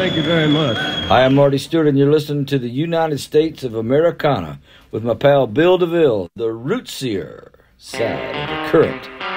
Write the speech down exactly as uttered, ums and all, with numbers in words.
Thank you very much. I am Marty Stewart, and you're listening to the United States of Americana with my pal Bill DeVille, the root seer side of the current